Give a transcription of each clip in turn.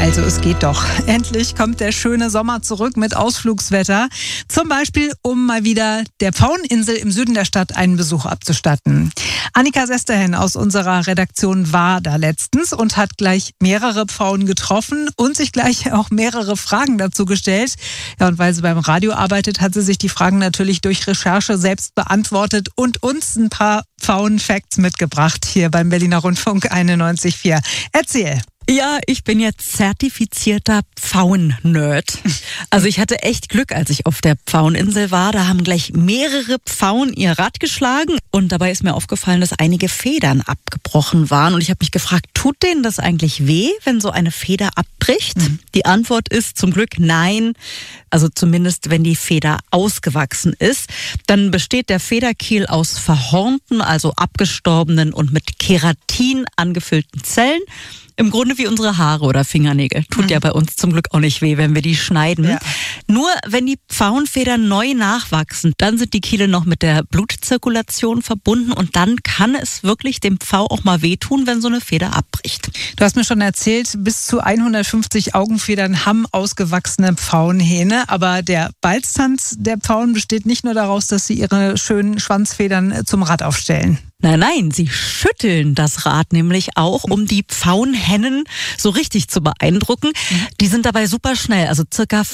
Also es geht doch. Endlich kommt der schöne Sommer zurück mit Ausflugswetter. Zum Beispiel, um mal wieder der Pfaueninsel im Süden der Stadt einen Besuch abzustatten. Annika Sesterhen aus unserer Redaktion war da letztens und hat gleich mehrere Pfauen getroffen und sich gleich auch mehrere Fragen dazu gestellt. Ja, und weil sie beim Radio arbeitet, hat sie sich die Fragen natürlich durch Recherche selbst beantwortet und uns ein paar Pfauen-Facts mitgebracht hier beim Berliner Rundfunk 91.4. Erzähl. Ja, ich bin jetzt zertifizierter Pfauen-Nerd. Also ich hatte echt Glück, als ich auf der Pfaueninsel war. Da haben gleich mehrere Pfauen ihr Rad geschlagen. Und dabei ist mir aufgefallen, dass einige Federn abgebrochen waren. Und ich habe mich gefragt, tut denen das eigentlich weh, wenn so eine Feder abbricht? Die Antwort ist zum Glück nein. Also zumindest, wenn die Feder ausgewachsen ist. Dann besteht der Federkiel aus verhornten, also abgestorbenen und mit Keratin angefüllten Zellen. Im Grunde wie unsere Haare oder Fingernägel. Tut ja bei uns zum Glück auch nicht weh, wenn wir die schneiden. Ja. Nur wenn die Pfauenfedern neu nachwachsen, dann sind die Kiele noch mit der Blutzirkulation verbunden und dann kann es wirklich dem Pfau auch mal wehtun, wenn so eine Feder abbricht. Du hast mir schon erzählt, bis zu 150 Augenfedern haben ausgewachsene Pfauenhähne. Aber der Balztanz der Pfauen besteht nicht nur daraus, dass sie ihre schönen Schwanzfedern zum Rad aufstellen. Nein, sie schütteln das Rad nämlich auch, um die Pfauenhennen so richtig zu beeindrucken. Die sind dabei super schnell, also circa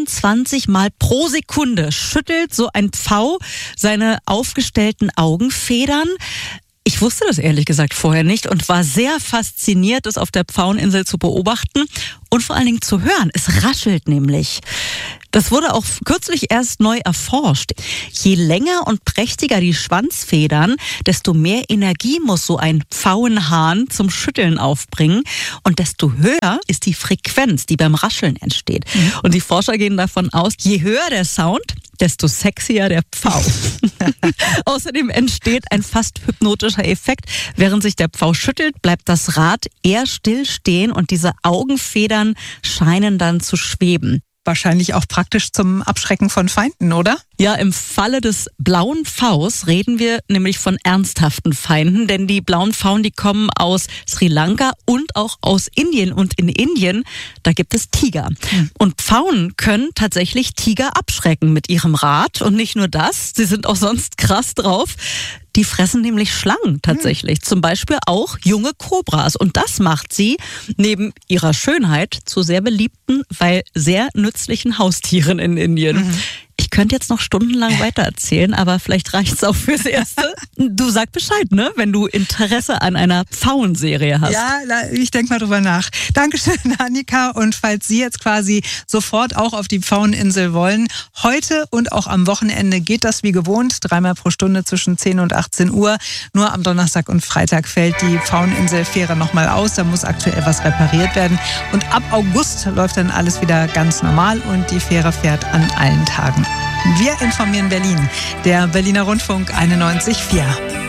25 Mal pro Sekunde schüttelt so ein Pfau seine aufgestellten Augenfedern. Ich wusste das ehrlich gesagt vorher nicht und war sehr fasziniert, das auf der Pfaueninsel zu beobachten und vor allen Dingen zu hören. Es raschelt nämlich. Das wurde auch kürzlich erst neu erforscht. Je länger und prächtiger die Schwanzfedern, desto mehr Energie muss so ein Pfauenhahn zum Schütteln aufbringen und desto höher ist die Frequenz, die beim Rascheln entsteht. Und die Forscher gehen davon aus, je höher der Sound, desto sexier der Pfau. Außerdem entsteht ein fast hypnotischer Effekt. Während sich der Pfau schüttelt, bleibt das Rad eher still stehen und diese Augenfedern scheinen dann zu schweben. Wahrscheinlich auch praktisch zum Abschrecken von Feinden, oder? Ja, im Falle des blauen Pfaus reden wir nämlich von ernsthaften Feinden, denn die blauen Pfauen, die kommen aus Sri Lanka und auch aus Indien. Und in Indien, da gibt es Tiger. Und Pfauen können tatsächlich Tiger abschrecken mit ihrem Rad. Und nicht nur das, sie sind auch sonst krass drauf. Die fressen nämlich Schlangen tatsächlich, zum Beispiel auch junge Kobras. Und das macht sie neben ihrer Schönheit zu sehr beliebten, weil sehr nützlichen Haustieren in Indien. Ich könnte jetzt noch stundenlang weitererzählen, aber vielleicht reicht's auch fürs Erste. Du sag Bescheid, ne, wenn du Interesse an einer Pfauenserie hast. Ja, ich denke mal drüber nach. Dankeschön, Annika. Und falls Sie jetzt quasi sofort auch auf die Pfaueninsel wollen, heute und auch am Wochenende geht das wie gewohnt, 3-mal pro Stunde zwischen 10 und 18 Uhr. Nur am Donnerstag und Freitag fällt die Pfaueninsel-Fähre nochmal aus. Da muss aktuell was repariert werden. Und ab August läuft dann alles wieder ganz normal und die Fähre fährt an allen Tagen. Wir informieren Berlin, der Berliner Rundfunk 91.4.